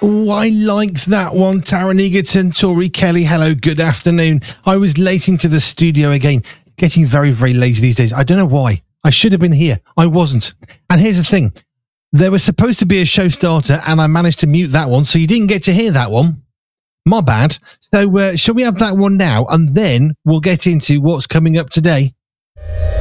Oh, I liked that one. Taron Egerton, Tori Kelly. Hello, good afternoon. I was late into the studio again. Getting very, very lazy these days. I don't know why. I should have been here. I wasn't. And here's the thing. There was supposed to be a show starter and I managed to mute that one, so you didn't get to hear that one. My bad. So shall we have that one now and then we'll get into what's coming up today?